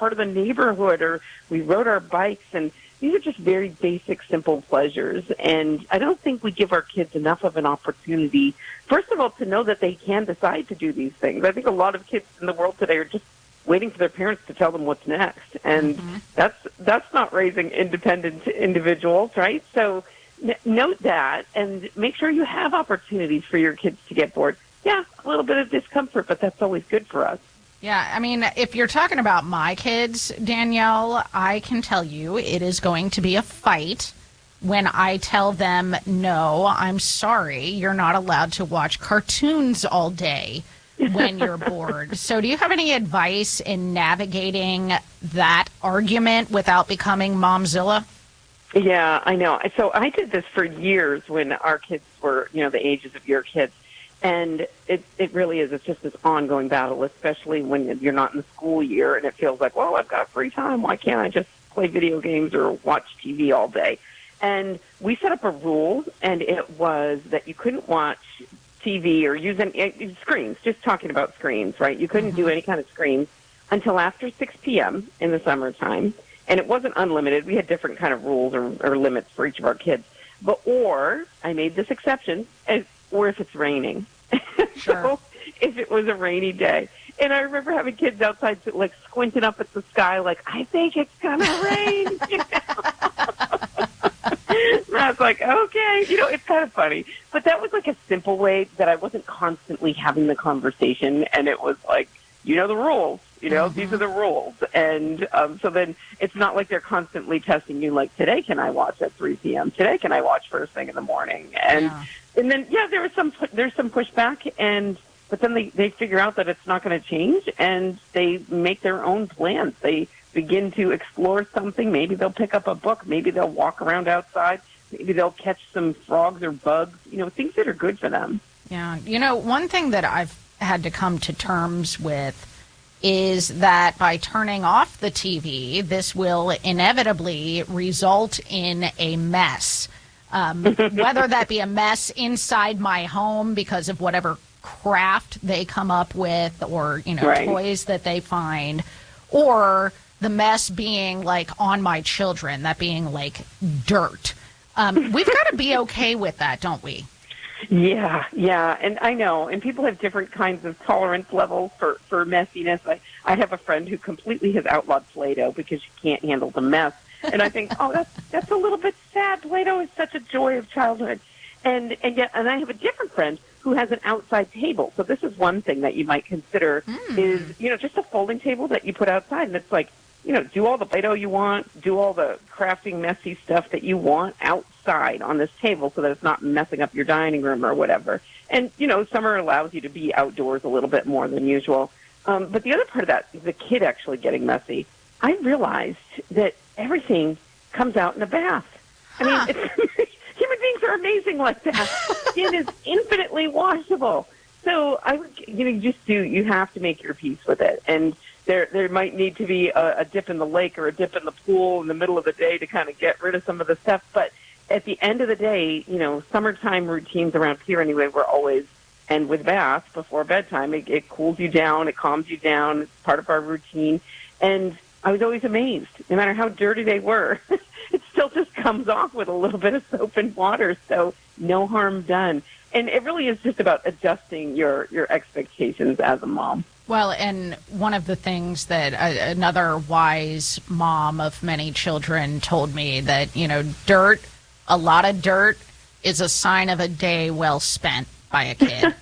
part of the neighborhood, or we rode our bikes. And these are just very basic, simple pleasures. And I don't think we give our kids enough of an opportunity, first of all, to know that they can decide to do these things. I think a lot of kids in the world today are just waiting for their parents to tell them what's next. And that's not raising independent individuals, right? So note that and make sure you have opportunities for your kids to get bored. Yeah, a little bit of discomfort, but that's always good for us. Yeah, I mean, if you're talking about my kids, Danielle, I can tell you it is going to be a fight when I tell them, no, I'm sorry, you're not allowed to watch cartoons all day when you're bored. So do you have any advice in navigating that argument without becoming Momzilla? Yeah, I know. So I did this for years when our kids were, the ages of your kids. And it really is. It's just this ongoing battle, especially when you're not in the school year and it feels like, well, I've got free time. Why can't I just play video games or watch TV all day? And we set up a rule, and it was that you couldn't watch TV or use any screens, just talking about screens, right? You couldn't do any kind of screens until after 6 p.m. in the summertime. And it wasn't unlimited. We had different kind of rules or limits for each of our kids. Or I made this exception, or if it's raining. Sure. So if it was a rainy day. And I remember having kids outside squinting up at the sky like, I think it's going to rain. And I was like, okay. It's kind of funny. But that was a simple way that I wasn't constantly having the conversation. And it was like, the rules. These are the rules. And so then it's not like they're constantly testing you like, today can I watch at 3 p.m.? Today can I watch first thing in the morning? And then, there's some pushback, but then they figure out that it's not going to change, and they make their own plans. They begin to explore something. Maybe they'll pick up a book. Maybe they'll walk around outside. Maybe they'll catch some frogs or bugs, things that are good for them. Yeah. One thing that I've had to come to terms with is that by turning off the TV, this will inevitably result in a mess. Whether that be a mess inside my home because of whatever craft they come up with or, toys that they find, or the mess being on my children, that being dirt. We've got to be okay with that, don't we? Yeah, and I know. And people have different kinds of tolerance levels for messiness. I have a friend who completely has outlawed Play-Doh because she can't handle the mess. And I think, that's a little bit sad. Play-Doh is such a joy of childhood. And I have a different friend who has an outside table. So this is one thing that you might consider is, just a folding table that you put outside. And it's do all the Play-Doh you want, do all the crafting, messy stuff that you want outside on this table so that it's not messing up your dining room or whatever. And, summer allows you to be outdoors a little bit more than usual. But the other part of that is the kid actually getting messy. I realized that everything comes out in a bath. I mean, human beings are amazing like that. Skin is infinitely washable. So you have to make your peace with it. And there might need to be a dip in the lake or a dip in the pool in the middle of the day to kind of get rid of some of the stuff. But at the end of the day, summertime routines around here anyway, we're always, and with baths before bedtime, it cools you down, it calms you down. It's part of our routine. And I was always amazed, no matter how dirty they were, it still just comes off with a little bit of soap and water. So no harm done. And it really is just about adjusting your expectations as a mom. Well, and one of the things that another wise mom of many children told me that, a lot of dirt is a sign of a day well spent by a kid.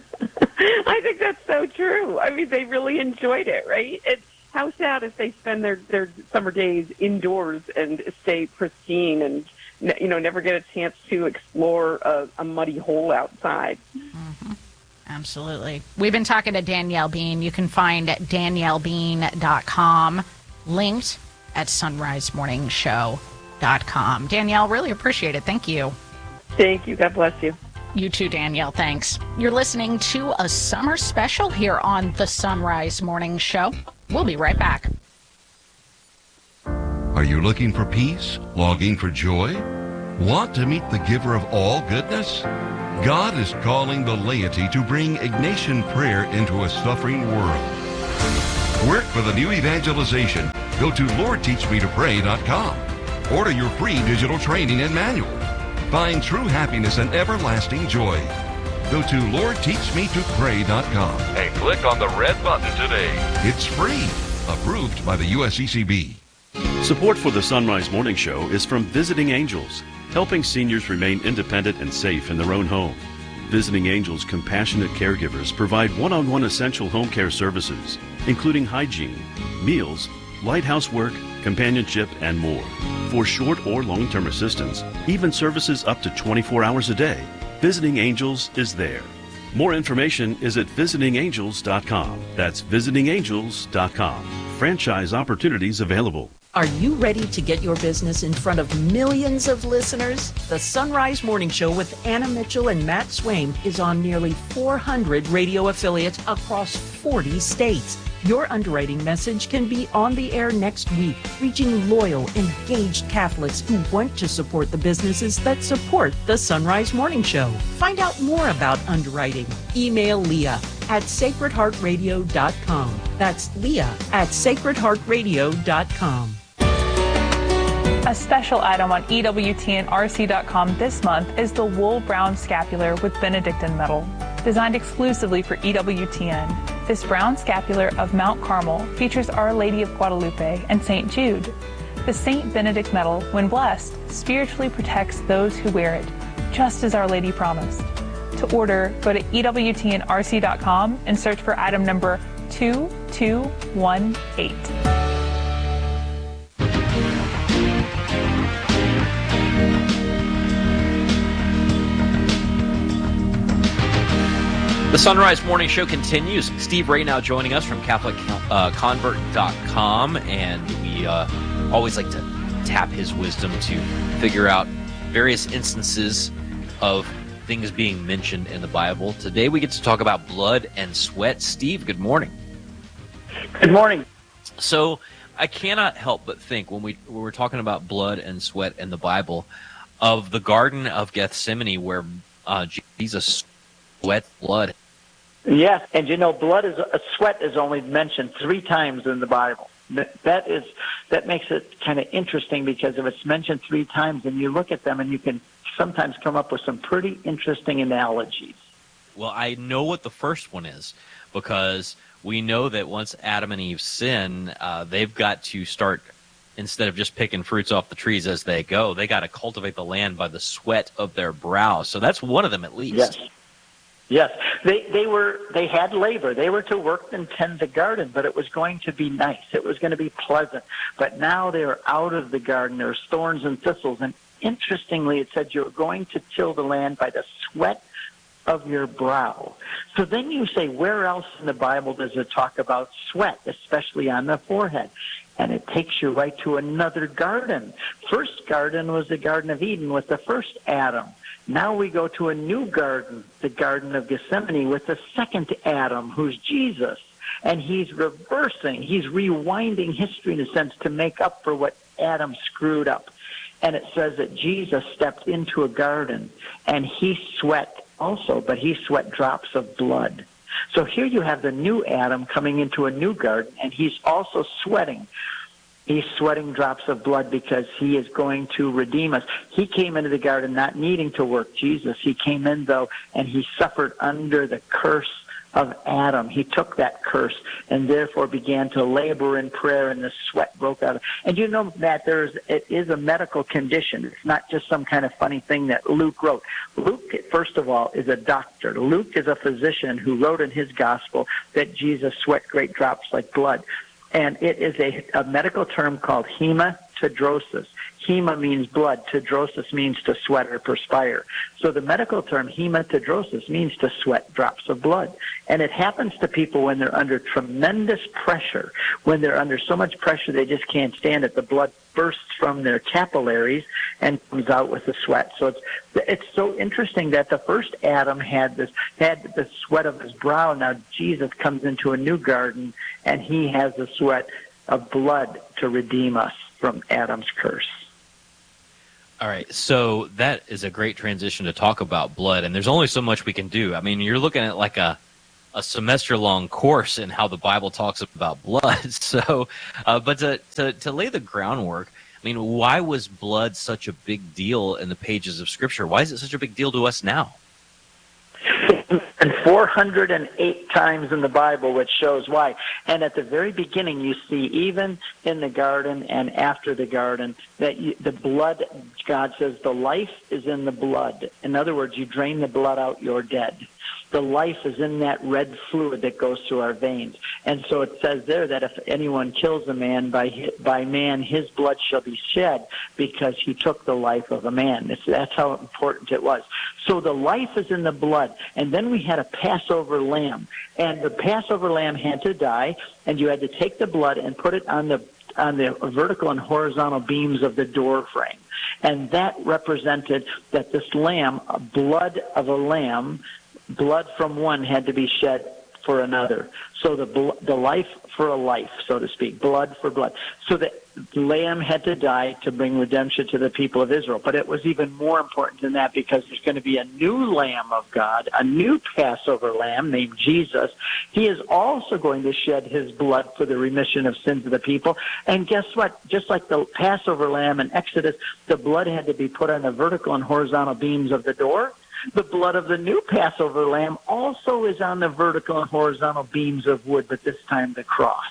I think that's so true. I mean, they really enjoyed it, right? And how sad if they spend their summer days indoors and stay pristine and, never get a chance to explore a muddy hole outside. Mm-hmm. Absolutely. We've been talking to Danielle Bean. You can find daniellebean.com linked at sunrisemorningshow.com. Danielle, really appreciate it. Thank you. Thank you. God bless you. You too, Danielle. Thanks. You're listening to a summer special here on the Sunrise Morning Show. We'll be right back. Are you looking for peace? Longing for joy? Want to meet the giver of all goodness? God is calling the laity to bring Ignatian prayer into a suffering world. Work for the new evangelization. Go to LordTeachMeToPray.com. Order your free digital training and manual. Find true happiness and everlasting joy. Go to LordTeachMeToPray.com and click on the red button today. It's free. Approved by the USCCB. Support for the Sunrise Morning Show is from Visiting Angels, helping seniors remain independent and safe in their own home. Visiting Angels compassionate caregivers provide one-on-one essential home care services, including hygiene, meals, light housework, companionship, and more. For short or long-term assistance, even services up to 24 hours a day, Visiting Angels is there. More information is at visitingangels.com. That's visitingangels.com. Franchise opportunities available. Are you ready to get your business in front of millions of listeners? The Sunrise Morning Show with Anna Mitchell and Matt Swaim is on nearly 400 radio affiliates across 40 states. Your underwriting message can be on the air next week, reaching loyal, engaged Catholics who want to support the businesses that support the Sunrise Morning Show. Find out more about underwriting. Email Leah at sacredheartradio.com. That's Leah at sacredheartradio.com. A special item on EWTNRC.com this month is the Wool Brown Scapular with Benedictine metal, designed exclusively for EWTN. This brown scapular of Mount Carmel features Our Lady of Guadalupe and St. Jude. The St. Benedict medal, when blessed, spiritually protects those who wear it, just as Our Lady promised. To order, go to EWTNRC.com and search for item number 2218. The Sunrise Morning Show continues. Steve Ray now joining us from CatholicConvert.com, and we always like to tap his wisdom to figure out various instances of things being mentioned in the Bible. Today we get to talk about blood and sweat. Steve, good morning. Good morning. So I cannot help but think when we're talking about blood and sweat in the Bible of the Garden of Gethsemane where Jesus sweat blood. Yes, and sweat is only mentioned 3 times in the Bible. That makes it kind of interesting, because if it's mentioned 3 times and you look at them and you can sometimes come up with some pretty interesting analogies. Well, I know what the first one is, because we know that once Adam and Eve sin, they've got to start, instead of just picking fruits off the trees as they go, they got to cultivate the land by the sweat of their brow. So that's one of them at least. Yes. Yes, they had labor. They were to work and tend the garden, but it was going to be nice. It was going to be pleasant. But now they are out of the garden. There's thorns and thistles. And interestingly, it said you're going to till the land by the sweat of your brow. So then you say, where else in the Bible does it talk about sweat, especially on the forehead? And it takes you right to another garden. First garden was the Garden of Eden with the first Adam. Now we go to a new garden, the Garden of Gethsemane, with the second Adam, who's Jesus. And he's rewinding history in a sense to make up for what Adam screwed up. And it says that Jesus stepped into a garden, and he sweat also, but he sweat drops of blood. So here you have the new Adam coming into a new garden, and he's also sweating. He's sweating drops of blood because he is going to redeem us. He came into the garden not needing to work, Jesus. He came in, though, and he suffered under the curse of Adam. He took that curse and therefore began to labor in prayer, and the sweat broke out. And you know, Matt, it is a medical condition. It's not just some kind of funny thing that Luke wrote. Luke, first of all, is a doctor. Luke is a physician who wrote in his gospel that Jesus sweat great drops like blood. And it is a medical term called hematidrosis. Hema means blood. Tidrosis means to sweat or perspire. So the medical term hematidrosis means to sweat drops of blood. And it happens to people when they're under tremendous pressure, when they're under so much pressure they just can't stand it. The blood bursts from their capillaries and comes out with the sweat. So it's so interesting that the first Adam had the sweat of his brow. Now Jesus comes into a new garden, and he has the sweat of blood to redeem us from Adam's curse. All right, so that is a great transition to talk about blood, and there's only so much we can do. I mean, you're looking at like a a semester-long course in how the Bible talks about blood. So, but to lay the groundwork, I mean, why was blood such a big deal in the pages of Scripture? Why is it such a big deal to us now? And 408 times in the Bible, which shows why. And at the very beginning, you see, even in the garden and after the garden, that the blood, God says, the life is in the blood. In other words, you drain the blood out, you're dead. The life is in that red fluid that goes through our veins. And so it says there that if anyone kills a man, by man his blood shall be shed, because he took the life of a man. That's how important it was. So the life is in the blood. And then we had a Passover lamb. And the Passover lamb had to die, and you had to take the blood and put it on the vertical and horizontal beams of the door frame. And that represented that this lamb, blood of a lamb, blood from one had to be shed for another. So the life for a life, so to speak, blood for blood. So the lamb had to die to bring redemption to the people of Israel. But it was even more important than that, because there's going to be a new Lamb of God, a new Passover lamb named Jesus. He is also going to shed his blood for the remission of sins of the people. And guess what? Just like the Passover lamb in Exodus, the blood had to be put on the vertical and horizontal beams of the door. The blood of the new Passover lamb also is on the vertical and horizontal beams of wood, but this time the cross.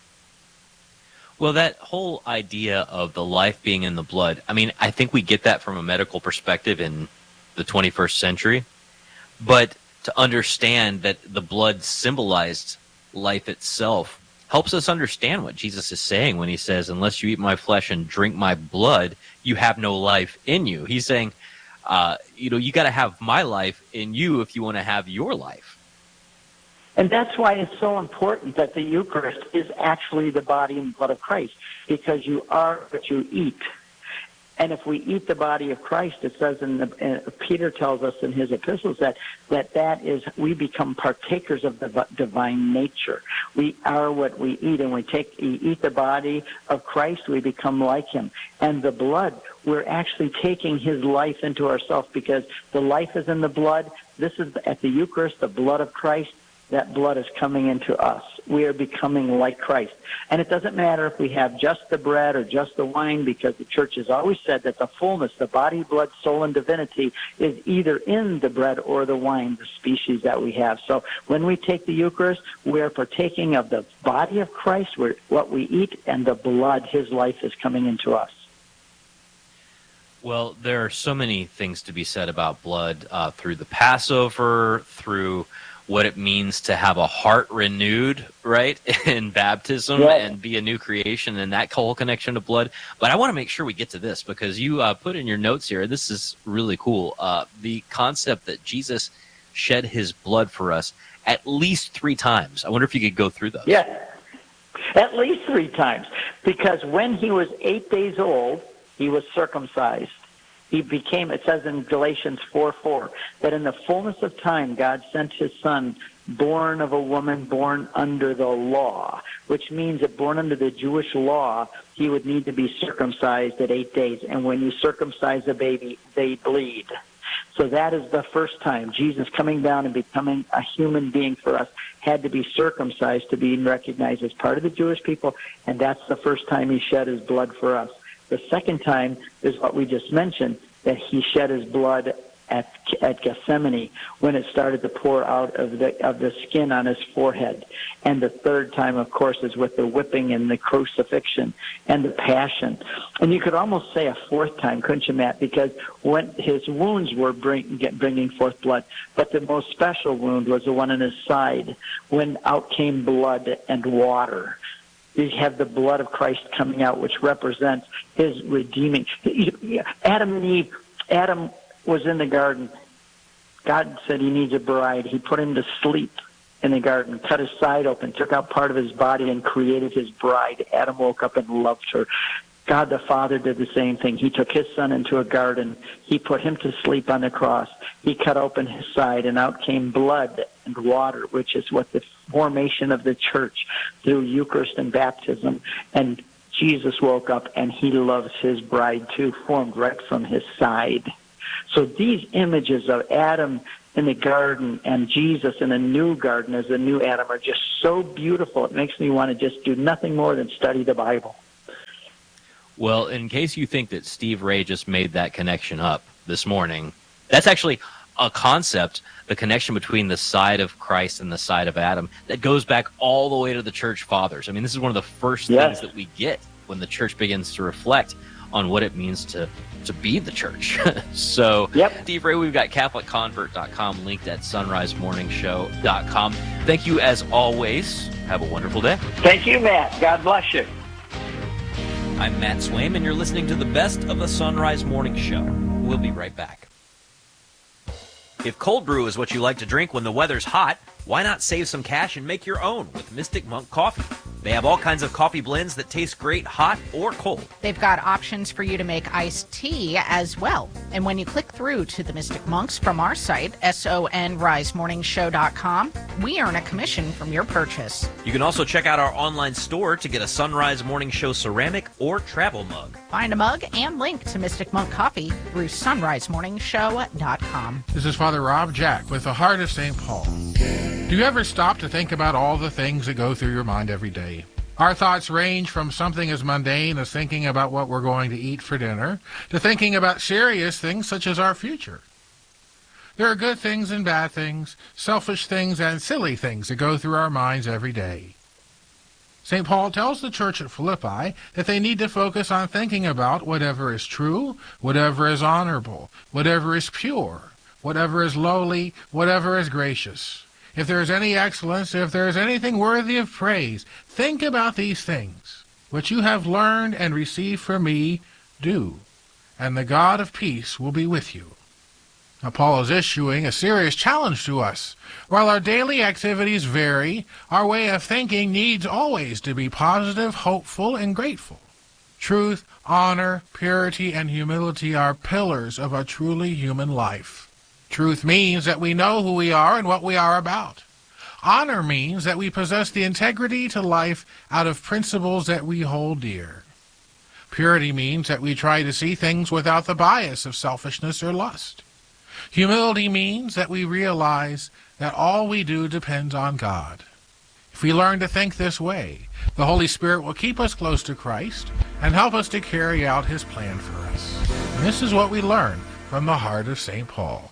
Well, that whole idea of the life being in the blood, I mean, I think we get that from a medical perspective in the 21st century. But to understand that the blood symbolized life itself helps us understand what Jesus is saying when he says, unless you eat my flesh and drink my blood, you have no life in you. He's saying, you got to have my life in you if you want to have your life. And that's why it's so important that the Eucharist is actually the body and blood of Christ, because you are what you eat. And if we eat the body of Christ, it says Peter tells us in his epistles that is, we become partakers of the divine nature. We are what we eat, and we eat the body of Christ, we become like him. And the blood, we're actually taking his life into ourselves, because the life is in the blood. This is at the Eucharist, the blood of Christ. That blood is coming into us. We are becoming like Christ. And it doesn't matter if we have just the bread or just the wine, because the church has always said that the fullness, the body, blood, soul, and divinity is either in the bread or the wine, the species that we have. So when we take the Eucharist, we are partaking of the body of Christ, what we eat, and the blood, his life, is coming into us. Well, there are so many things to be said about blood through the Passover, through what it means to have a heart renewed, right, in baptism, and be a new creation, and that whole connection to blood. But I want to make sure we get to this, because you put in your notes here, this is really cool, the concept that Jesus shed his blood for us at least 3 times. I wonder if you could go through those. Yeah, at least 3 times, because when he was 8 days old, he was circumcised. He became, it says in Galatians 4:4, that in the fullness of time God sent his son, born of a woman, born under the law, which means that born under the Jewish law, he would need to be circumcised at 8 days. And when you circumcise a baby, they bleed. So that is the first time Jesus coming down and becoming a human being for us had to be circumcised to be recognized as part of the Jewish people, and that's the first time he shed his blood for us. The second time is what we just mentioned, that he shed his blood at Gethsemane when it started to pour out of the skin on his forehead. And the third time, of course, is with the whipping and the crucifixion and the passion. And you could almost say a fourth time, couldn't you, Matt? Because when his wounds were bringing forth blood, but the most special wound was the one in his side, when out came blood and water. You have the blood of Christ coming out, which represents his redeeming. Adam and Eve, Adam was in the garden. God said he needs a bride. He put him to sleep in the garden, cut his side open, took out part of his body, and created his bride. Adam woke up and loved her. God the Father did the same thing. He took his son into a garden. He put him to sleep on the cross. He cut open his side, and out came blood and water, which is what the formation of the church through Eucharist and baptism. And Jesus woke up, and he loves his bride too, formed right from his side. So these images of Adam in the garden and Jesus in the new garden as the new Adam are just so beautiful. It makes me want to just do nothing more than study the Bible. Well, in case you think that Steve Ray just made that connection up this morning, that's actually a concept, the connection between the side of Christ and the side of Adam, that goes back all the way to the church fathers. I mean, this is one of the first things that we get when the church begins to reflect on what it means to be the church. So, Steve Ray, we've got CatholicConvert.com linked at sunrisemorningshow.com. Thank you as always. Have a wonderful day. Thank you, Matt. God bless you. I'm Matt Swaim, and you're listening to the best of the Sunrise Morning Show. We'll be right back. If cold brew is what you like to drink when the weather's hot, why not save some cash and make your own with Mystic Monk Coffee? They have all kinds of coffee blends that taste great hot or cold. They've got options for you to make iced tea as well. And when you click through to the Mystic Monks from our site, sonrisemorningshow.com, we earn a commission from your purchase. You can also check out our online store to get a Sunrise Morning Show ceramic or travel mug. Find a mug and link to Mystic Monk Coffee through sunrisemorningshow.com. This is Father Rob Jack with the Heart of St. Paul. Do you ever stop to think about all the things that go through your mind every day? Our thoughts range from something as mundane as thinking about what we're going to eat for dinner to thinking about serious things such as our future. There are good things and bad things, selfish things and silly things that go through our minds every day. St. Paul tells the church at Philippi that they need to focus on thinking about whatever is true, whatever is honorable, whatever is pure, whatever is lowly, whatever is gracious. If there is any excellence, if there is anything worthy of praise, think about these things. What you have learned and received from me, do, and the God of peace will be with you. Now, Paul is issuing a serious challenge to us. While our daily activities vary, our way of thinking needs always to be positive, hopeful, and grateful. Truth, honor, purity, and humility are pillars of a truly human life. Truth means that we know who we are and what we are about. Honor means that we possess the integrity to life out of principles that we hold dear. Purity means that we try to see things without the bias of selfishness or lust. Humility means that we realize that all we do depends on God. If we learn to think this way, the Holy Spirit will keep us close to Christ and help us to carry out his plan for us. And this is what we learn from the heart of St. Paul.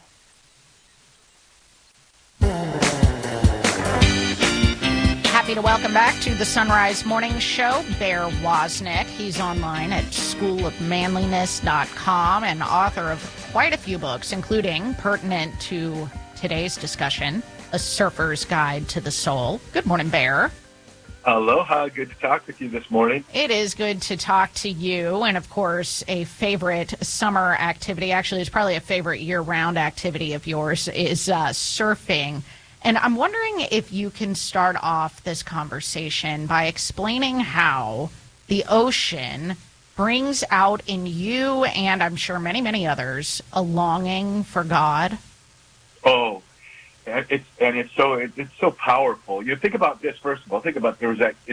Happy to welcome back to the Sunrise Morning Show, Bear Wozniak. He's online at schoolofmanliness.com and author of quite a few books, including, pertinent to today's discussion, A Surfer's Guide to the Soul. Good morning, Bear. Aloha. Good to talk with you this morning. It is good to talk to you. And, of course, a favorite summer activity, actually it's probably a favorite year-round activity of yours, is surfing. And I'm wondering if you can start off this conversation by explaining how the ocean brings out in you, and I'm sure many, many others, a longing for God. Oh, it's so powerful. You think about this, first of all. Think about there was that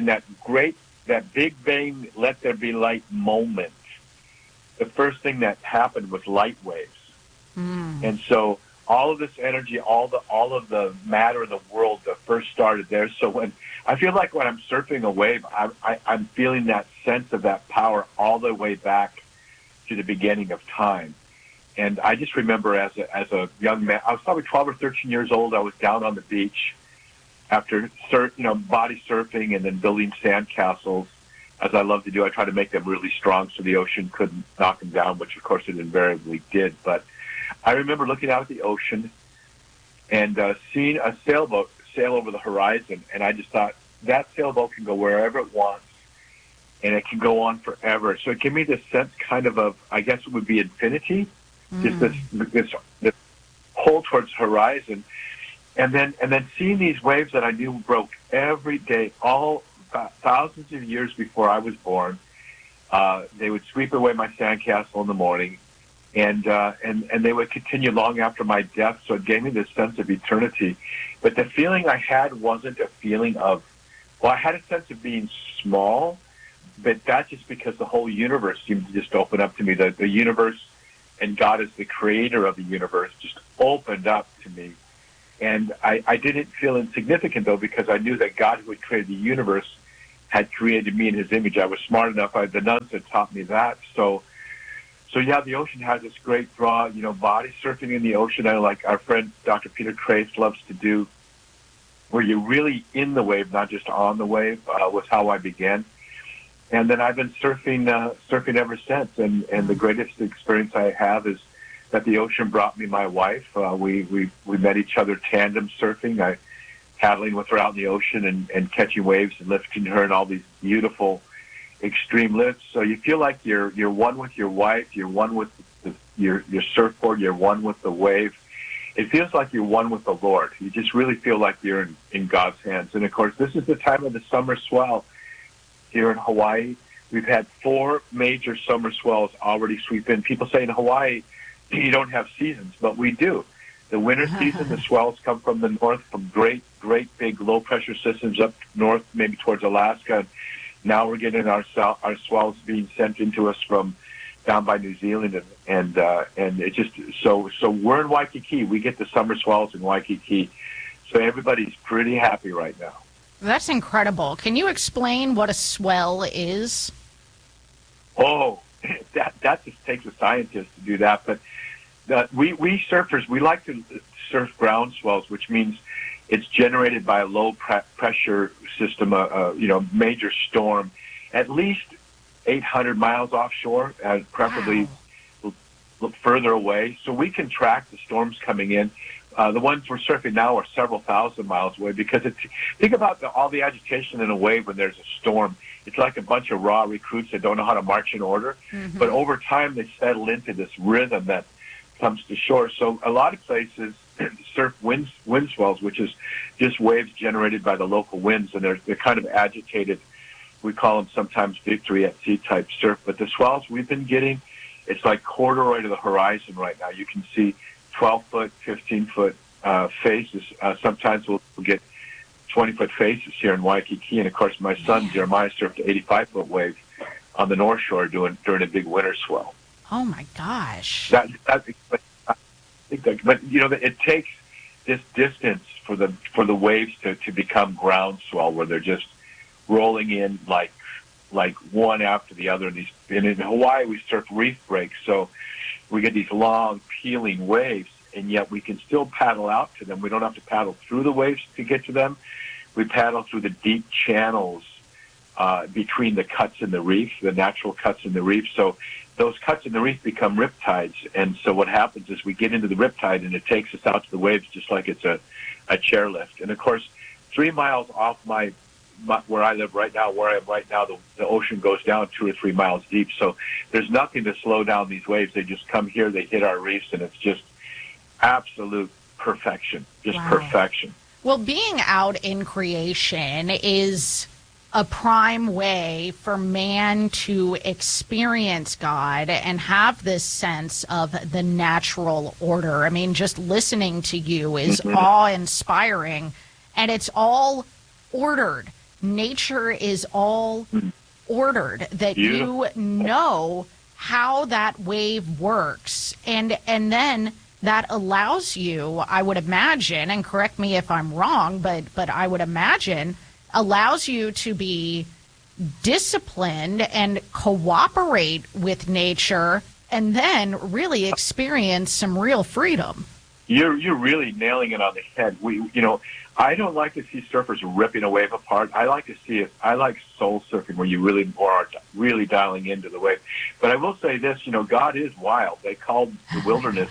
Big Bang, let there be light moment. The first thing that happened was light waves, and so all of this energy, all of the matter in the world that first started there. So when I'm surfing a wave, I'm feeling that sense of that power all the way back to the beginning of time. And I just remember as a young man, I was probably 12 or 13 years old. I was down on the beach after body surfing and then building sandcastles, as I love to do. I try to make them really strong so the ocean couldn't knock them down, which of course it invariably did. But I remember looking out at the ocean and seeing a sailboat sail over the horizon, and I just thought, that sailboat can go wherever it wants, and it can go on forever. So it gave me this sense of I guess it would be infinity, just this pull towards horizon, and then seeing these waves that I knew broke every day, all thousands of years before I was born. They would sweep away my sandcastle in the morning, and they would continue long after my death. So it gave me this sense of eternity. But the feeling I had wasn't a feeling of, I had a sense of being small, but that's just because the whole universe seemed to just open up to me. The universe and God as the creator of the universe just opened up to me. And I didn't feel insignificant, though, because I knew that God, who had created the universe, had created me in his image. I was smart enough. The nuns had taught me that. So yeah, the ocean has this great draw, body surfing in the ocean. I like our friend Dr. Peter Kreeft loves to do, where you're really in the wave, not just on the wave, was how I began. And then I've been surfing ever since. And the greatest experience I have is that the ocean brought me my wife. We met each other tandem surfing. Paddling with her out in the ocean and catching waves and lifting her in all these beautiful extreme lifts. So you feel like you're one with your wife, you're one with your surfboard, you're one with the wave. It feels like you're one with the Lord. You just really feel like you're in God's hands. And of course, this is the time of the summer swell here in Hawaii. We've had 4 major summer swells already sweep in. People say in Hawaii, you don't have seasons, but we do. The winter season, the swells come from the north, from great big low-pressure systems up north, maybe towards Alaska. Now we're getting our swells being sent into us from down by New Zealand, and it just so we're in Waikiki. We get the summer swells in Waikiki, so everybody's pretty happy right now. That's incredible. Can you explain what a swell is? Oh, that just takes a scientist to do that, but we surfers, we like to surf ground swells, which means it's generated by a low pressure system, major storm, at least 800 miles offshore, and preferably look further away. So we can track the storms coming in. The ones we're surfing now are several thousand miles away, because think about all the agitation in a wave when there's a storm. It's like a bunch of raw recruits that don't know how to march in order. Mm-hmm. But over time, they settle into this rhythm that comes to shore. So a lot of places surf wind swells, which is just waves generated by the local winds, and they're kind of agitated. We call them sometimes victory at sea type surf. But the swells we've been getting, it's like corduroy to the horizon right now. You can see 12-foot, 15-foot faces. Sometimes we'll get 20-foot faces here in Waikiki. And, of course, my son, Jeremiah, surfed an 85-foot wave on the North Shore during a big winter swell. Oh, my gosh. But, it takes this distance for the waves to become ground swell, where they're just rolling in like one after the other. And in Hawaii, we surf reef breaks, so we get these long, peeling waves, and yet we can still paddle out to them. We don't have to paddle through the waves to get to them. We paddle through the deep channels between the cuts in the reef, the natural cuts in the reef. So those cuts in the reef become riptides, and so what happens is we get into the riptide, and it takes us out to the waves just like it's a chairlift. And, of course, 3 miles off where I live right now, where I am right now, the ocean goes down 2 or 3 miles deep. So there's nothing to slow down these waves. They just come here, they hit our reefs, and it's just absolute perfection, just perfection. Well, being out in creation is a prime way for man to experience God and have this sense of the natural order. I mean, just listening to you is awe-inspiring, and it's all ordered. Nature is all ordered, that you know how that wave works, and then that allows you, I would imagine, and correct me if I'm wrong, but I would imagine, allows you to be disciplined and cooperate with nature, and then really experience some real freedom. You're really nailing it on the head. I don't like to see surfers ripping a wave apart. I like to see it. I like soul surfing, where you really are dialing into the wave. But I will say this, God is wild. They called the wilderness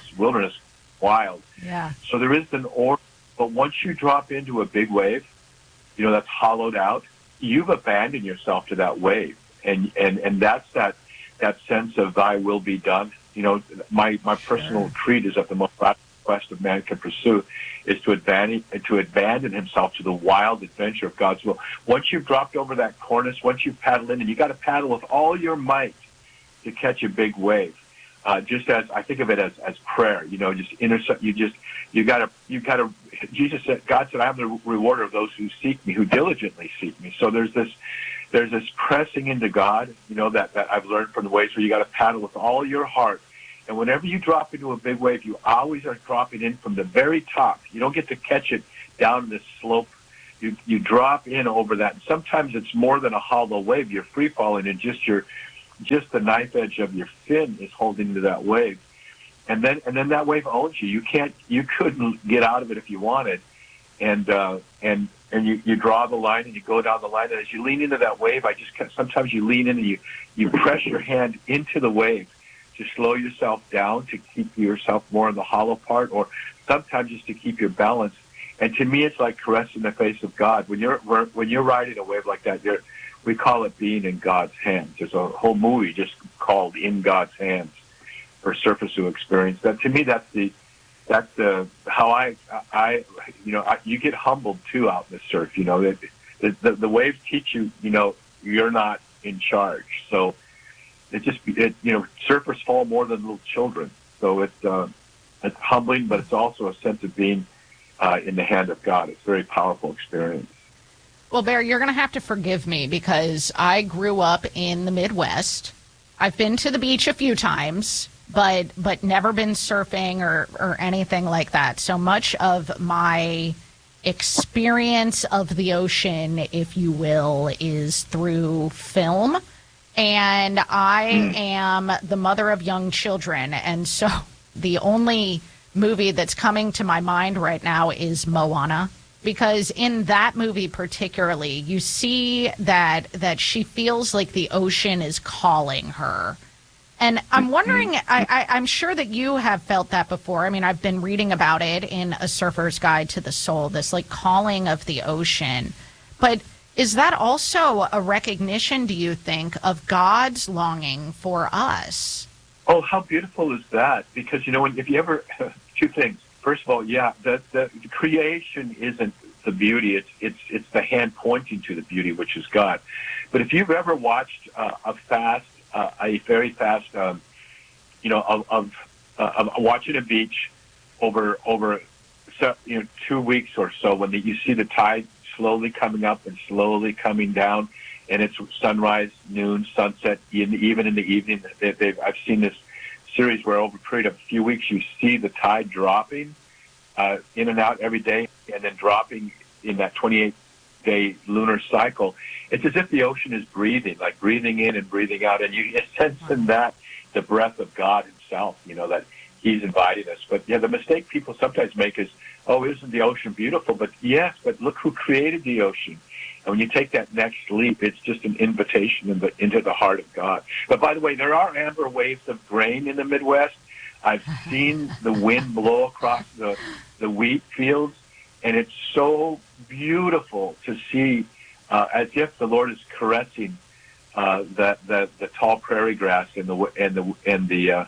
wild. Yeah. So there is an order. But once you drop into a big wave, that's hollowed out, you've abandoned yourself to that wave. And that's that sense of thy will be done. My personal creed is that the most radical quest of man can pursue is to abandon himself to the wild adventure of God's will. Once you've dropped over that cornice, once you've paddled in, and you got to paddle with all your might to catch a big wave. Just as I think of it as prayer, just intercept. You got to. Jesus said, God said, I am the rewarder of those who seek me, who diligently seek me. So there's this pressing into God, that I've learned from the waves where you got to paddle with all your heart And whenever you drop into a big wave, you always are dropping in from the very top. You don't get to catch it down this slope. You drop in over that. And sometimes it's more than a hollow wave. You're free falling, and just the knife edge of your fin is holding to that wave. And then that wave owns you. You couldn't get out of it if you wanted. And you draw the line and you go down the line. And as you lean into that wave, sometimes you lean in and you press your hand into the wave to slow yourself down, to keep yourself more in the hollow part, or sometimes just to keep your balance. And to me, it's like caressing the face of God. When you're riding a wave like that, we call it being in God's hands. There's a whole movie just called "In God's Hands" for surfers who experience that. To me, that's the how I you get humbled too out in the surf. You know, the waves teach you, you're not in charge. So surfers fall more than little children. So it's humbling, but it's also a sense of being in the hand of God. It's a very powerful experience. Well, Bear, you're going to have to forgive me because I grew up in the Midwest. I've been to the beach a few times, but never been surfing or anything like that. So much of my experience of the ocean, if you will, is through film. And I am the mother of young children. And so the only movie that's coming to my mind right now is Moana. Because in that movie particularly, you see that she feels like the ocean is calling her. And I'm wondering, I'm sure that you have felt that before. I mean, I've been reading about it in A Surfer's Guide to the Soul, this like calling of the ocean. But is that also a recognition, do you think, of God's longing for us? Oh, how beautiful is that? Because, if you ever, two things. First of all, the creation isn't the beauty. It's the hand pointing to the beauty, which is God. But if you've ever watched a very fast, of watching a beach over 2 weeks or so, when you see the tide slowly coming up and slowly coming down, and it's sunrise, noon, sunset, even in the evening. I've seen this series where over a period of a few weeks you see the tide dropping in and out every day, and then dropping in that 28-day lunar cycle. It's as if the ocean is breathing, like breathing in and breathing out, and you sense in that the breath of God himself, that he's inviting us. But the mistake people sometimes make is, isn't the ocean beautiful? But yes, but look who created the ocean. And when you take that next leap, it's just an invitation into the heart of God. But by the way, there are amber waves of grain in the Midwest. I've seen the wind blow across the wheat fields, and it's so beautiful to see, as if the Lord is caressing the tall prairie grass and the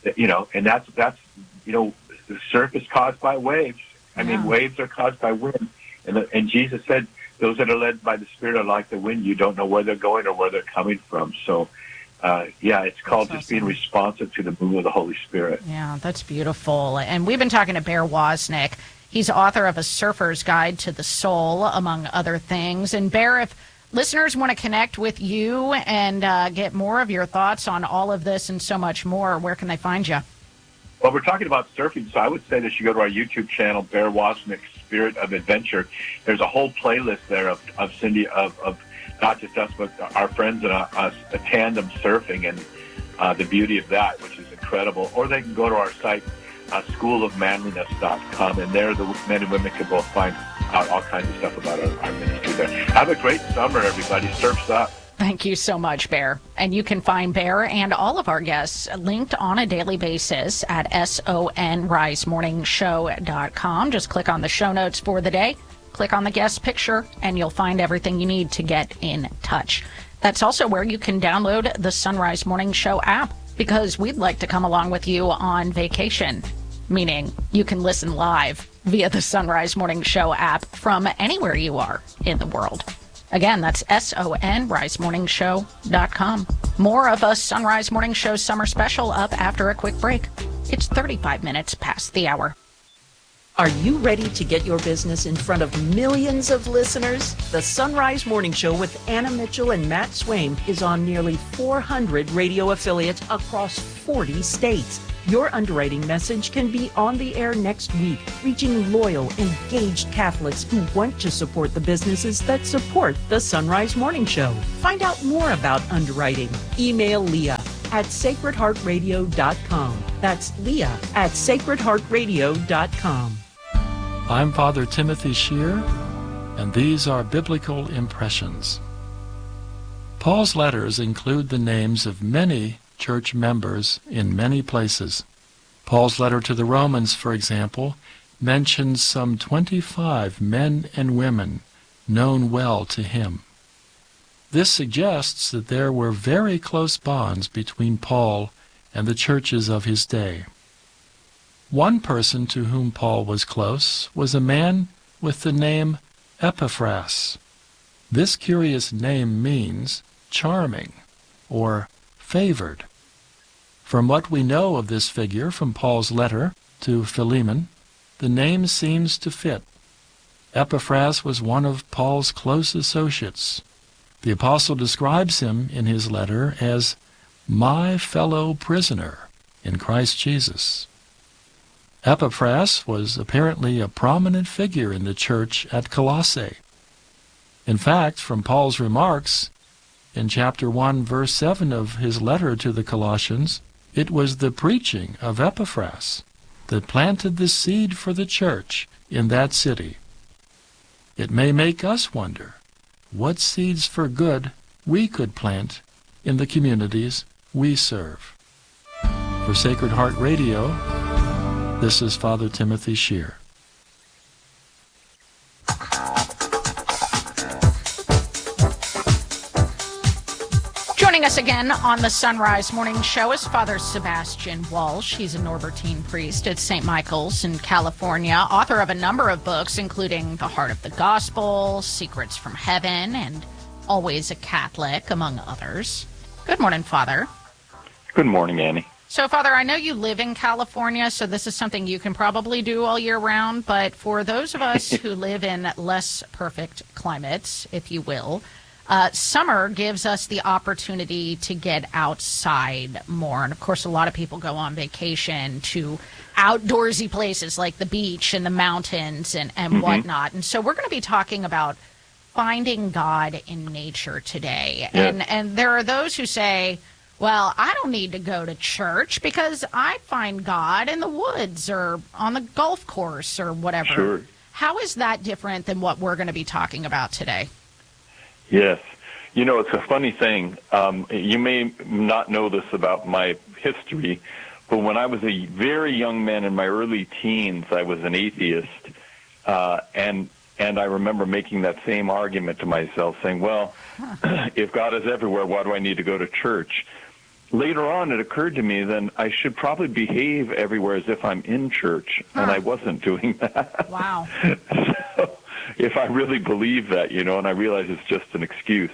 surf is caused by waves. I mean, waves are caused by wind, and Jesus said, "Those that are led by the Spirit are like the wind. You don't know where they're going or where they're coming from." So, it's called just being responsive to the move of the Holy Spirit. Yeah, that's beautiful. And we've been talking to Bear Wozniak. He's author of A Surfer's Guide to the Soul, among other things. And Bear, if listeners want to connect with you and get more of your thoughts on all of this and so much more, where can they find you? Well, we're talking about surfing, so I would say they should go to our YouTube channel, Bear Wozniak Spirit of Adventure. There's a whole playlist there of Cindy, of not just us, but our friends and us, a tandem surfing, and the beauty of that, which is incredible. Or they can go to our site, schoolofmanliness.com, and there the men and women can both find out all kinds of stuff about our ministry there. Have a great summer, everybody. Surf's up. Thank you so much, Bear. And you can find Bear and all of our guests linked on a daily basis at sonrisemorningshow.com. Just click on the show notes for the day, click on the guest picture, and you'll find everything you need to get in touch. That's also where you can download the Sunrise Morning Show app, because we'd like to come along with you on vacation, meaning you can listen live via the Sunrise Morning Show app from anywhere you are in the world. Again, that's sonrisemorningshow.com. More of a Sunrise Morning Show summer special up after a quick break. It's 35 minutes past the hour. Are you ready to get your business in front of millions of listeners? The Sunrise Morning Show with Anna Mitchell and Matt Swaim is on nearly 400 radio affiliates across 40 states. Your underwriting message can be on the air next week, reaching loyal, engaged Catholics who want to support the businesses that support the Sunrise Morning Show. Find out more about underwriting. Email Leah at sacredheartradio.com. That's Leah at sacredheartradio.com. I'm Father Timothy Shear, and these are Biblical Impressions. Paul's letters include the names of many church members in many places. Paul's letter to the Romans, for example, mentions some 25 men and women known well to him. This suggests that there were very close bonds between Paul and the churches of his day. One person to whom Paul was close was a man with the name Epaphras. This curious name means charming or favored. From what we know of this figure from Paul's letter to Philemon, the name seems to fit. Epaphras was one of Paul's close associates. The apostle describes him in his letter as my fellow prisoner in Christ Jesus. Epaphras was apparently a prominent figure in the church at Colossae. In fact, from Paul's remarks in chapter 1, verse 7 of his letter to the Colossians, it was the preaching of Epaphras that planted the seed for the church in that city. It may make us wonder what seeds for good we could plant in the communities we serve. For Sacred Heart Radio, this is Father Timothy Shear. Joining us again on the Sunrise Morning Show is Father Sebastian Walsh. He's a Norbertine priest at St. Michael's in California, author of a number of books, including The Heart of the Gospel, Secrets from Heaven, and Always a Catholic, among others. Good morning, Father. Good morning, Annie. So, Father, I know you live in California, so this is something you can probably do all year round, but for those of us who live in less perfect climates, if you will, summer gives us the opportunity to get outside more. And, of course, a lot of people go on vacation to outdoorsy places like the beach and the mountains and whatnot. And so we're going to be talking about finding God in nature today. Yes. And there are those who say, well, I don't need to go to church because I find God in the woods or on the golf course or whatever. Sure. How is that different than what we're going to be talking about today? Yes. You know, it's a funny thing. You may not know this about my history, but when I was a very young man in my early teens, I was an atheist. And I remember making that same argument to myself, saying, well, if God is everywhere, why do I need to go to church? Later on, it occurred to me then I should probably behave everywhere as if I'm in church, and I wasn't doing that. Wow. So, if I really believe that, you know, and I realize it's just an excuse.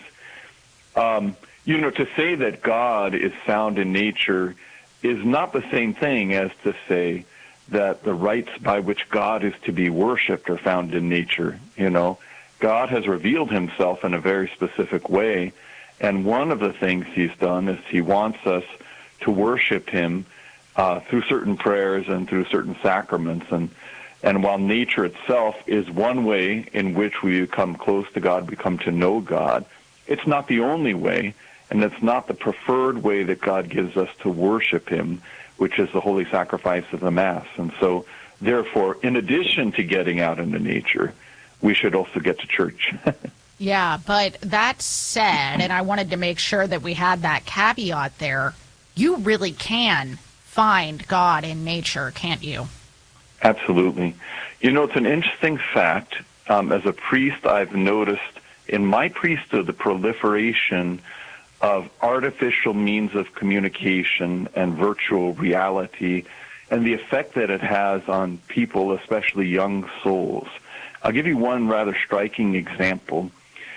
You know, to say that God is found in nature is not the same thing as to say that the rites by which God is to be worshipped are found in nature. You know, God has revealed himself in a very specific way, and one of the things he's done is he wants us to worship him through certain prayers and through certain sacraments. And while nature itself is one way in which we become close to God, we come to know God, it's not the only way, and it's not the preferred way that God gives us to worship him, which is the holy sacrifice of the Mass. And so, therefore, in addition to getting out into nature, we should also get to church. Yeah, but that said, and I wanted to make sure that we had that caveat there, you really can find God in nature, can't you? Absolutely. You know, it's an interesting fact. As a priest, I've noticed in my priesthood the proliferation of artificial means of communication and virtual reality and the effect that it has on people, especially young souls. I'll give you one rather striking example.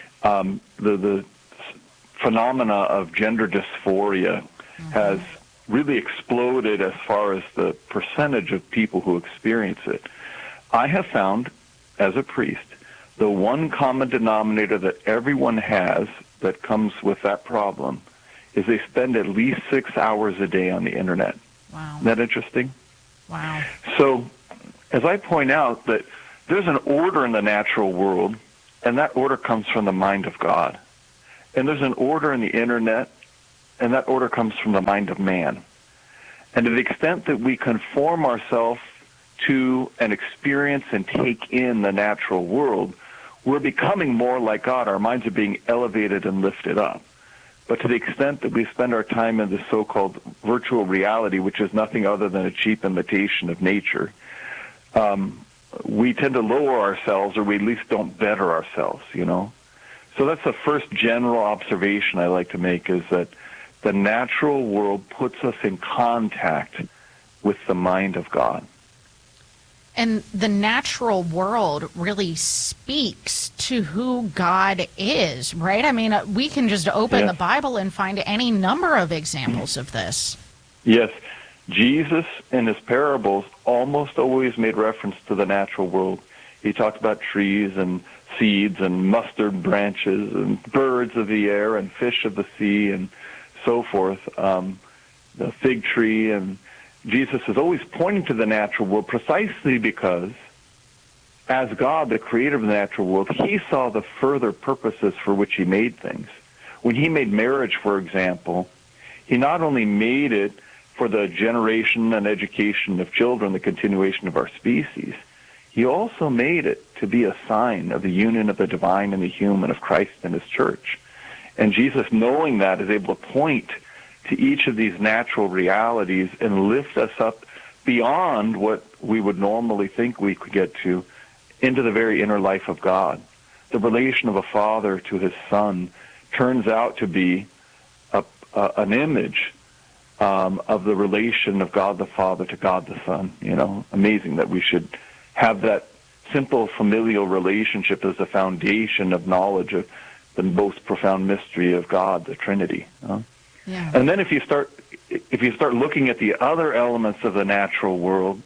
The phenomena of gender dysphoria has really exploded as far as the percentage of people who experience it. I have found, as a priest, the one common denominator that everyone has that comes with that problem is they spend at least 6 hours a day on the internet. Wow. Isn't that interesting? Wow. So, as I point out, that there's an order in the natural world, and that order comes from the mind of God. And there's an order in the internet, and that order comes from the mind of man. And to the extent that we conform ourselves to and experience and take in the natural world, we're becoming more like God. Our minds are being elevated and lifted up. But to the extent that we spend our time in the so-called virtual reality, which is nothing other than a cheap imitation of nature, we tend to lower ourselves, or we at least don't better ourselves, you know. So that's the first general observation I like to make, is that the natural world puts us in contact with the mind of God. And the natural world really speaks to who God is, right? I mean, we can just open the Bible and find any number of examples of this. Yes. Jesus, in his parables, almost always made reference to the natural world. He talked about trees and seeds and mustard branches and birds of the air and fish of the sea and so forth, the fig tree. And Jesus is always pointing to the natural world precisely because, as God, the creator of the natural world, he saw the further purposes for which he made things. When he made marriage, for example, he not only made it for the generation and education of children, the continuation of our species, he also made it to be a sign of the union of the divine and the human, of Christ and his church. And Jesus, knowing that, is able to point to each of these natural realities and lift us up beyond what we would normally think we could get to, into the very inner life of God. The relation of a father to his son turns out to be an image of the relation of God the Father to God the Son. You know, amazing that we should have that simple familial relationship as the foundation of knowledge of the most profound mystery of God, the Trinity. Yeah. And then if you start looking at the other elements of the natural world,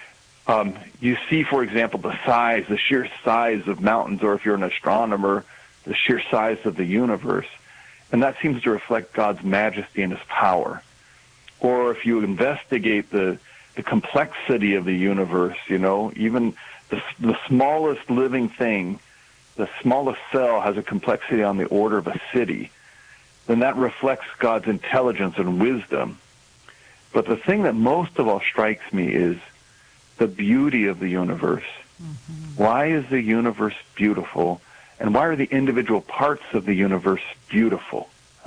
you see, for example, the sheer size of mountains, or if you're an astronomer, the sheer size of the universe. And that seems to reflect God's majesty and his power. Or if you investigate the complexity of the universe, you know, even the smallest living thing, the smallest cell has a complexity on the order of a city, then that reflects God's intelligence and wisdom. But the thing that most of all strikes me is the beauty of the universe. Mm-hmm. Why is the universe beautiful? And why are the individual parts of the universe beautiful?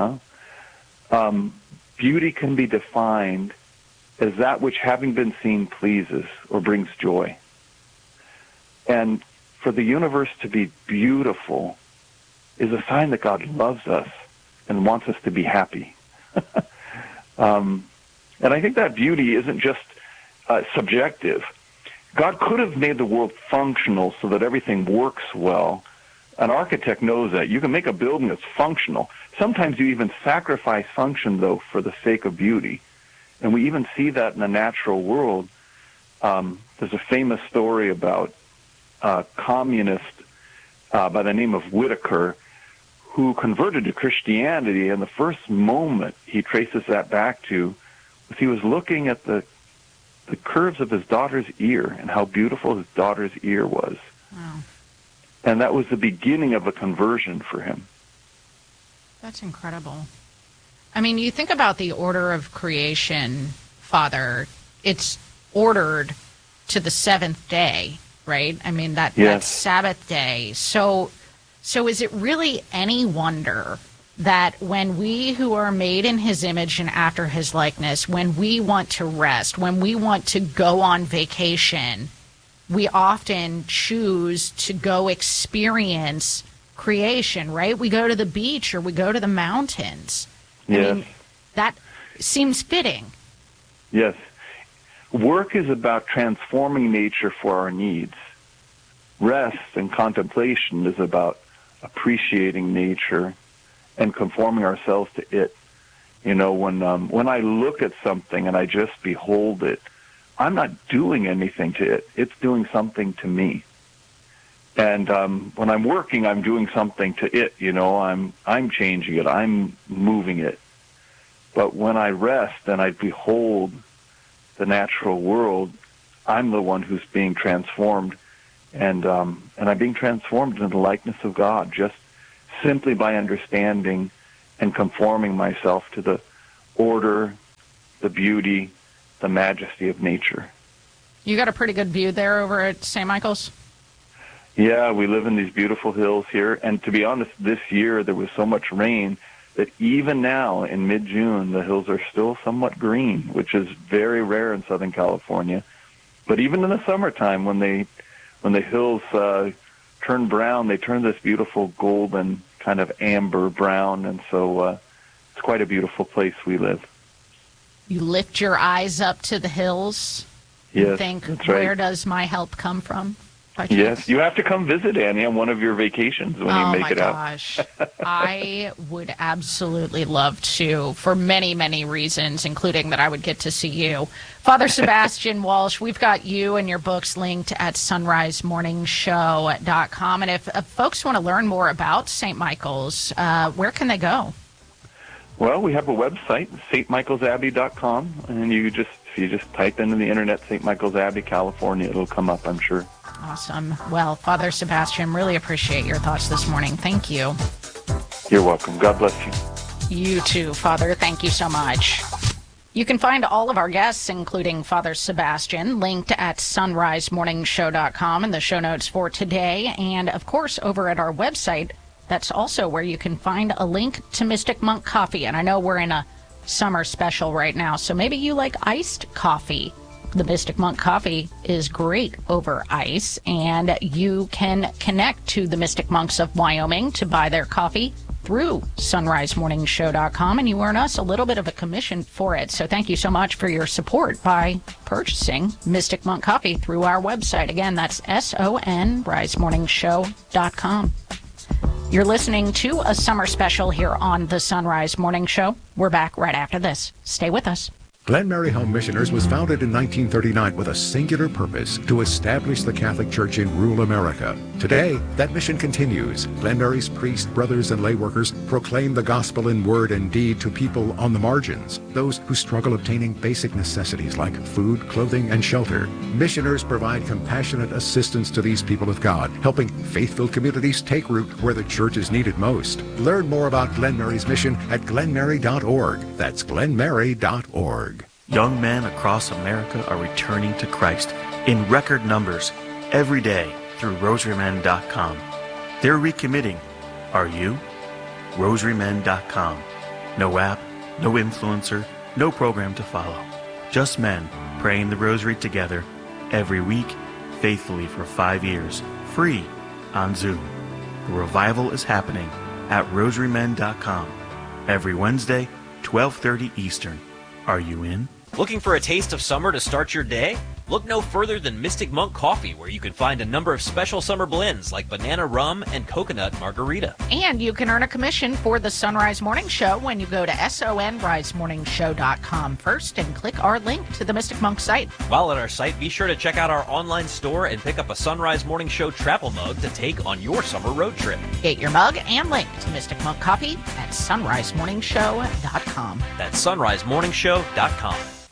Beauty can be defined as that which, having been seen, pleases or brings joy. And for the universe to be beautiful is a sign that God loves us and wants us to be happy. And I think that beauty isn't just subjective. God could have made the world functional so that everything works well. An architect knows that. You can make a building that's functional. Sometimes you even sacrifice function, though, for the sake of beauty. And we even see that in the natural world. There's a famous story about a communist by the name of Whitaker, who converted to Christianity, and the first moment he traces that back to was he was looking at the curves of his daughter's ear and how beautiful his daughter's ear was. Wow. And that was the beginning of a conversion for him. That's incredible. I mean, you think about the order of creation, Father. It's ordered to the seventh day, right? I mean, that Sabbath day. So is it really any wonder that when we who are made in his image and after his likeness, when we want to rest, when we want to go on vacation, we often choose to go experience creation, right? We go to the beach or we go to the mountains. Yes. I mean, that seems fitting. Yes. Work is about transforming nature for our needs. Rest and contemplation is about appreciating nature and conforming ourselves to it. You know, when I look at something and I just behold it, I'm not doing anything to it. It's doing something to me. And when I'm working, I'm doing something to it. You know, I'm changing it. I'm moving it. But when I rest and I behold the natural world, I'm the one who's being transformed, and I'm being transformed into the likeness of God just simply by understanding and conforming myself to the order, the beauty, the majesty of nature. You got a pretty good view there over at St. Michael's? Yeah, we live in these beautiful hills here, and to be honest, this year there was so much rain that even now in mid-June the hills are still somewhat green, which is very rare in Southern California. But even in the summertime, when the hills turn brown, they turn this beautiful golden kind of amber brown, and so it's quite a beautiful place we live. You lift your eyes up to the hills and think, that's right. Where does my help come from? Yes, you have to come visit, Annie, on one of your vacations when you make it out. Oh, my gosh. I would absolutely love to, for many, many reasons, including that I would get to see you. Father Sebastian Walsh, we've got you and your books linked at sunrisemorningshow.com. And if folks want to learn more about St. Michael's, where can they go? Well, we have a website, stmichaelsabbey.com, and if you just type into the internet St. Michael's Abbey, California, it'll come up, I'm sure. Awesome. Well, Father Sebastian, really appreciate your thoughts this morning. Thank you. You're welcome. God bless you. You too, Father. Thank you so much. You can find all of our guests, including Father Sebastian, linked at sunrisemorningshow.com in the show notes for today. And, of course, over at our website, that's also where you can find a link to Mystic Monk Coffee. And I know we're in a summer special right now, so maybe you like iced coffee. The Mystic Monk Coffee is great over ice, and you can connect to the Mystic Monks of Wyoming to buy their coffee through sunrisemorningshow.com, and you earn us a little bit of a commission for it. So thank you so much for your support by purchasing Mystic Monk Coffee through our website. Again, that's sunrisemorningshow.com. You're listening to a summer special here on the Sunrise Morning Show. We're back right after this. Stay with us. Glen Mary Home Missioners was founded in 1939 with a singular purpose: to establish the Catholic Church in rural America. Today, that mission continues. Glen Mary's priests, brothers, and lay workers proclaim the gospel in word and deed to people on the margins, those who struggle obtaining basic necessities like food, clothing, and shelter. Missioners provide compassionate assistance to these people of God, helping faith-filled communities take root where the church is needed most. Learn more about Glen Mary's mission at glenmary.org. That's glenmary.org. Young men across America are returning to Christ in record numbers every day through rosarymen.com. They're recommitting. Are you? rosarymen.com. No app, no influencer, no program to follow. Just men praying the rosary together every week, faithfully for 5 years, free on Zoom. The revival is happening at rosarymen.com every Wednesday, 12:30 Eastern. Are you in? Looking for a taste of summer to start your day? Look no further than Mystic Monk Coffee, where you can find a number of special summer blends like banana rum and coconut margarita. And you can earn a commission for the Sunrise Morning Show when you go to sunrisemorningshow.com first and click our link to the Mystic Monk site. While at our site, be sure to check out our online store and pick up a Sunrise Morning Show travel mug to take on your summer road trip. Get your mug and link to Mystic Monk Coffee at sunrisemorningshow.com. That's sunrisemorningshow.com.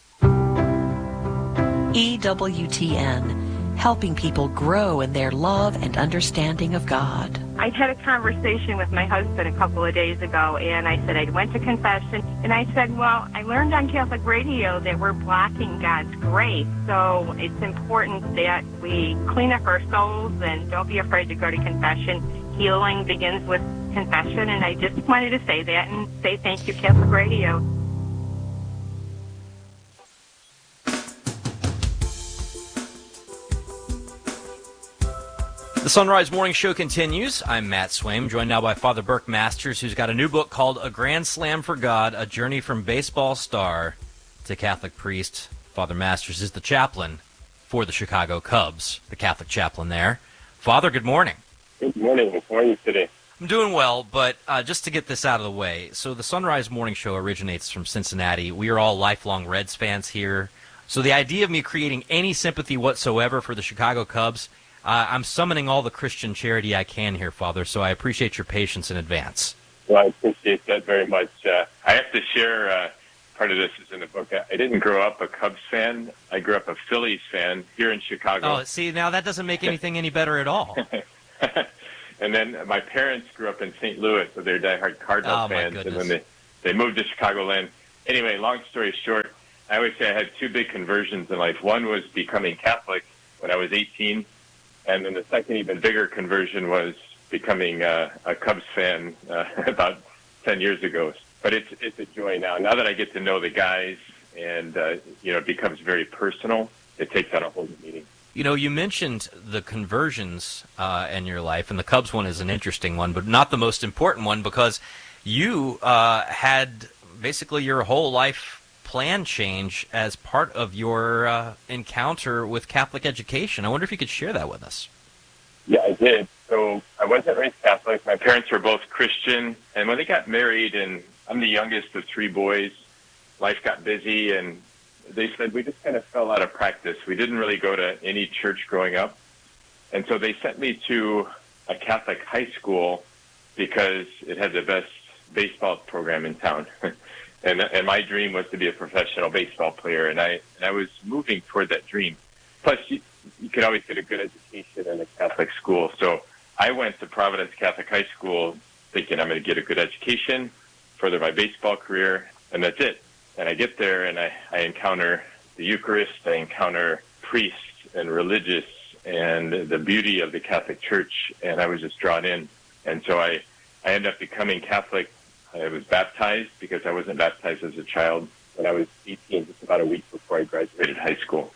EWTN, helping people grow in their love and understanding of God. I had a conversation with my husband a couple of days ago, and I said I went to confession, and I said, well, I learned on Catholic radio that we're blocking God's grace, so it's important that we clean up our souls and don't be afraid to go to confession. Healing begins with confession, and I just wanted to say that and say thank you, Catholic radio. The Sunrise Morning Show continues. I'm Matt Swaim, joined now by Father Burke Masters, who's got a new book called A Grand Slam for God, A Journey from Baseball Star to Catholic Priest. Father Masters is the chaplain for the Chicago Cubs, the Catholic chaplain there. Father, good morning. Good morning. How are you today? I'm doing well, but just to get this out of the way, so the Sunrise Morning Show originates from Cincinnati. We are all lifelong Reds fans here. So the idea of me creating any sympathy whatsoever for the Chicago Cubs, I'm summoning all the Christian charity I can here, Father, so I appreciate your patience in advance. Well, I appreciate that very much. I have to share part of this is in the book. I didn't grow up a Cubs fan. I grew up a Phillies fan here in Chicago. Oh, see, now that doesn't make anything any better at all. And then my parents grew up in St. Louis, so they're diehard Cardinal fans. And when they moved to Chicagoland. Anyway, long story short, I always say I had two big conversions in life. One was becoming Catholic when I was 18, and then the second, even bigger conversion was becoming a Cubs fan about 10 years ago. But it's a joy now. Now that I get to know the guys and, it becomes very personal, it takes on a whole new meaning. You mentioned the conversions in your life, and the Cubs one is an interesting one, but not the most important one, because you had basically your whole life plan change as part of your encounter with Catholic education. I wonder if you could share that with us. Yeah, I did. So I wasn't raised Catholic. My parents were both Christian, and when they got married, and I'm the youngest of three boys, life got busy, and they said we just kind of fell out of practice. We didn't really go to any church growing up. And so they sent me to a Catholic high school because it had the best baseball program in town. and my dream was to be a professional baseball player, and I was moving toward that dream. Plus, you could always get a good education in a Catholic school. So I went to Providence Catholic High School thinking I'm going to get a good education, further my baseball career, and that's it. And I get there, and I encounter the Eucharist, I encounter priests and religious and the beauty of the Catholic Church, and I was just drawn in. And so I ended up becoming Catholic. I was baptized because I wasn't baptized as a child when I was 18, just about a week before I graduated high school.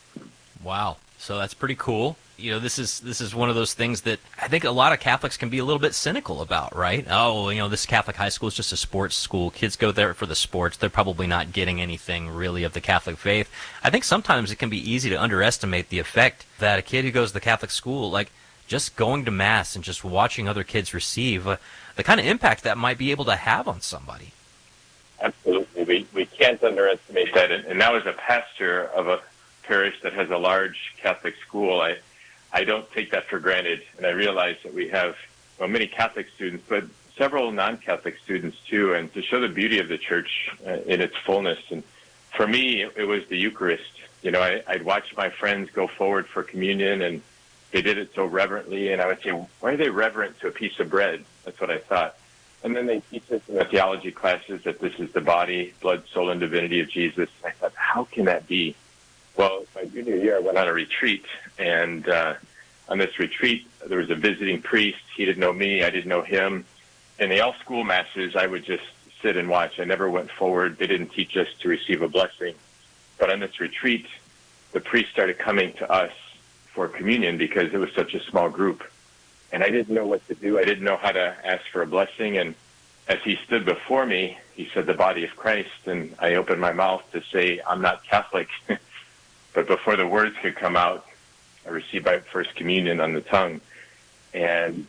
Wow. So that's pretty cool. This is one of those things that I think a lot of Catholics can be a little bit cynical about, right? Oh, this Catholic high school is just a sports school. Kids go there for the sports. They're probably not getting anything really of the Catholic faith. I think sometimes it can be easy to underestimate the effect that a kid who goes to the Catholic school, like just going to Mass and just watching other kids receive, the kind of impact that might be able to have on somebody. Absolutely. We can't underestimate that. And now as a pastor of a parish that has a large Catholic school, I don't take that for granted, and I realize that we have many Catholic students, but several non-Catholic students too, and to show the beauty of the church in its fullness. And for me, it was the Eucharist. I'd watch my friends go forward for communion, and they did it so reverently, and I would say, why are they reverent to a piece of bread? That's what I thought. And then they teach us in the theology classes that this is the body, blood, soul, and divinity of Jesus. And I thought, how can that be? Well, my junior year, I went on a retreat, and on this retreat, there was a visiting priest. He didn't know me. I didn't know him. In the all-school masses, I would just sit and watch. I never went forward. They didn't teach us to receive a blessing. But on this retreat, the priest started coming to us for communion because it was such a small group. And I didn't know what to do. I didn't know how to ask for a blessing. And as he stood before me, he said, the body of Christ. And I opened my mouth to say, I'm not Catholic. But before the words could come out, I received my first communion on the tongue. And,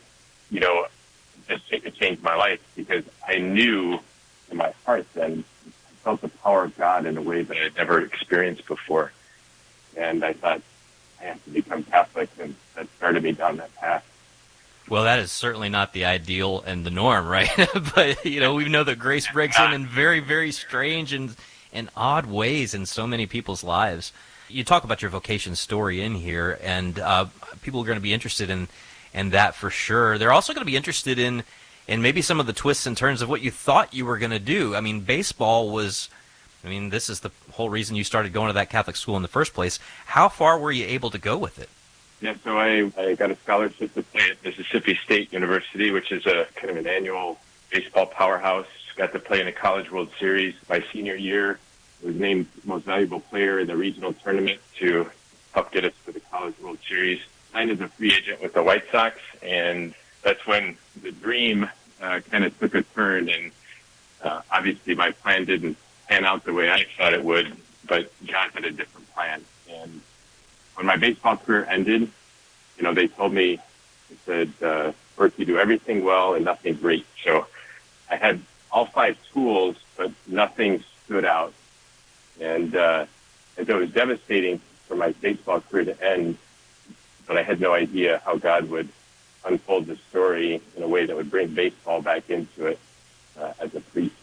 it changed my life because I knew in my heart then, I felt the power of God in a way that I'd never experienced before. And I thought, I have to become Catholic, and that started me down that path. Well, that is certainly not the ideal and the norm, right? But, we know that grace breaks in very, very strange and odd ways in so many people's lives. You talk about your vocation story in here, and people are going to be interested in that for sure. They're also going to be interested in maybe some of the twists and turns of what you thought you were going to do. I mean, baseball was, this is the whole reason you started going to that Catholic school in the first place. How far were you able to go with it? Yeah, so I got a scholarship to play at Mississippi State University, which is a kind of an annual baseball powerhouse. Got to play in the College World Series my senior year. Was named most valuable player in the regional tournament to help get us to the College World Series. Signed as a free agent with the White Sox, and that's when the dream kind of took a turn. And obviously my plan didn't pan out the way I thought it would, but God had a different plan. And when my baseball career ended, they told me, they said, Bert, you do everything well and nothing great. So I had all 5 tools, but nothing stood out. And so it was devastating for my baseball career to end, but I had no idea how God would unfold the story in a way that would bring baseball back into it as a priest.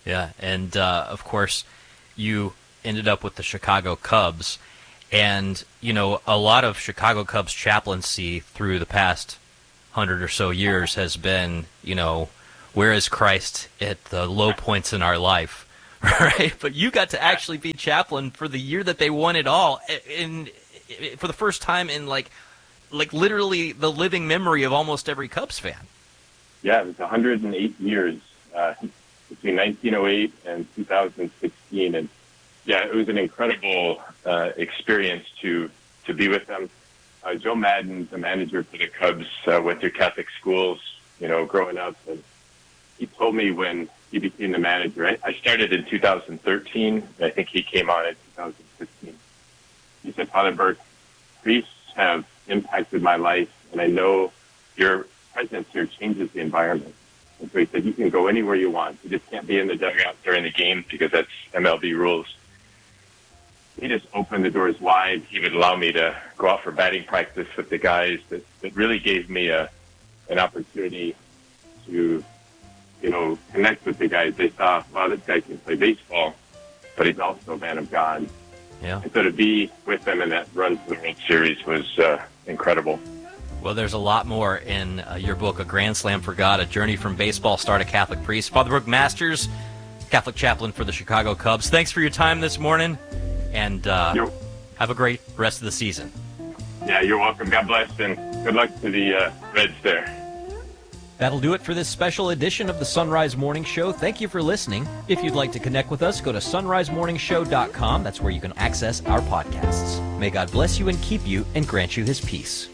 Yeah, and of course, you ended up with the Chicago Cubs, and a lot of Chicago Cubs chaplaincy through the past 100 or so years has been, where is Christ at the low points in our life, right? But you got to actually be chaplain for the year that they won it all, for the first time in like literally the living memory of almost every Cubs fan. Yeah, it was 108 years between 1908 and 2016, and yeah, it was an incredible experience to be with them. Joe Madden, the manager for the Cubs, went through Catholic schools, growing up, and he told me when he became the manager. I started in 2013, and I think he came on in 2015. He said, "Father Burke, priests have impacted my life, and I know your presence here changes the environment." And so he said, "You can go anywhere you want. You just can't be in the dugout during the game because that's MLB rules." He just opened the doors wide. He would allow me to go out for batting practice with the guys. That really gave me an opportunity to, connect with the guys. They saw, wow, this guy can play baseball, but he's also a man of God. Yeah. And so to be with them in that run to the World Series was incredible. Well, there's a lot more in your book, A Grand Slam for God, A Journey from Baseball Star to Catholic Priest. Father Brooke Masters, Catholic chaplain for the Chicago Cubs. Thanks for your time this morning, and have a great rest of the season. Yeah, you're welcome. God bless, and good luck to the Reds there. That'll do it for this special edition of the Sunrise Morning Show. Thank you for listening. If you'd like to connect with us, go to sunrisemorningshow.com. That's where you can access our podcasts. May God bless you and keep you and grant you his peace.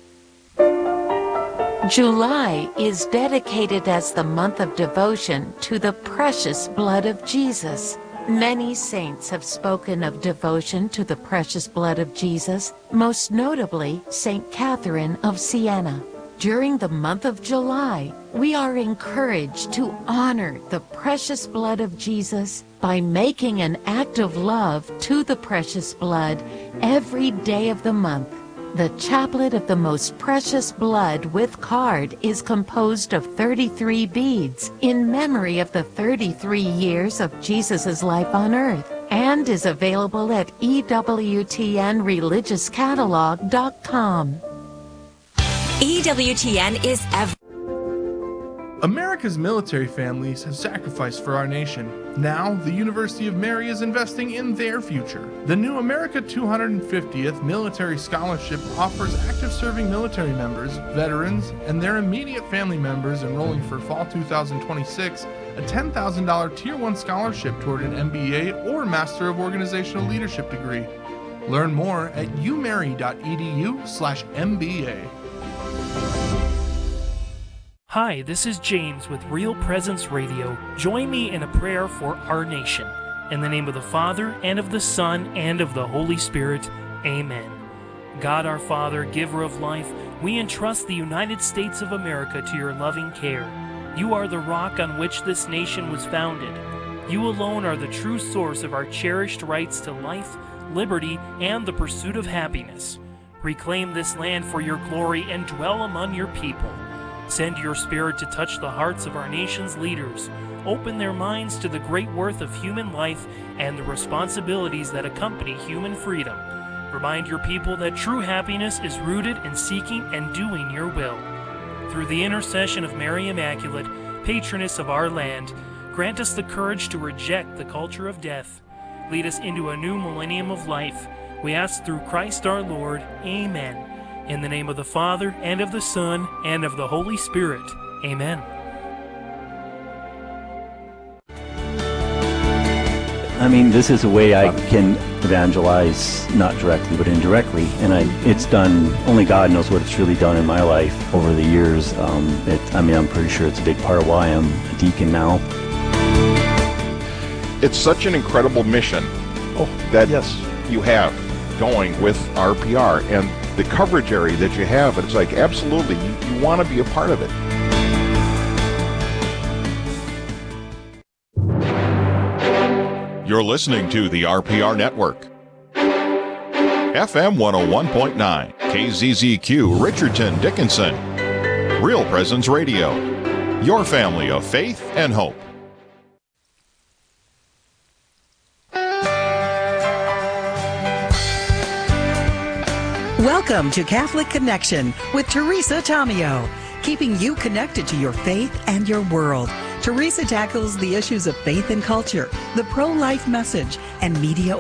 July is dedicated as the month of devotion to the precious blood of Jesus. Many saints have spoken of devotion to the precious blood of Jesus, most notably St. Catherine of Siena. During the month of July, we are encouraged to honor the precious blood of Jesus by making an act of love to the precious blood every day of the month. The Chaplet of the Most Precious Blood with card is composed of 33 beads in memory of the 33 years of Jesus' life on earth and is available at EWTNReligiousCatalog.com. EWTN is America's military families have sacrificed for our nation. Now, the University of Mary is investing in their future. The new America 250th Military Scholarship offers active serving military members, veterans, and their immediate family members enrolling for fall 2026 a $10,000 Tier 1 scholarship toward an MBA or Master of Organizational Leadership degree. Learn more at umary.edu/MBA. Hi, this is James with Real Presence Radio. Join me in a prayer for our nation. In the name of the Father, and of the Son, and of the Holy Spirit. Amen. God our Father, giver of life, we entrust the United States of America to your loving care. You are the rock on which this nation was founded. You alone are the true source of our cherished rights to life, liberty, and the pursuit of happiness. Reclaim this land for your glory and dwell among your people. Send your Spirit to touch the hearts of our nation's leaders. Open their minds to the great worth of human life and the responsibilities that accompany human freedom. Remind your people that true happiness is rooted in seeking and doing your will. Through the intercession of Mary Immaculate, patroness of our land, grant us the courage to reject the culture of death. Lead us into a new millennium of life. We ask through Christ our Lord. Amen. In the name of the Father, and of the Son, and of the Holy Spirit. Amen. I mean, this is a way I can evangelize, not directly, but indirectly. And it's done, only God knows what it's really done in my life over the years. I'm pretty sure it's a big part of why I'm a deacon now. It's such an incredible mission that you have going with RPR. And the coverage area that you have, it's like absolutely you want to be a part of it. You're listening to the RPR Network. FM 101.9, KZZQ, Richardson, Dickinson. Real Presence Radio. Your family of faith and hope. Welcome to Catholic Connection with Teresa Tomeo, keeping you connected to your faith and your world. Teresa tackles the issues of faith and culture, the pro-life message, and media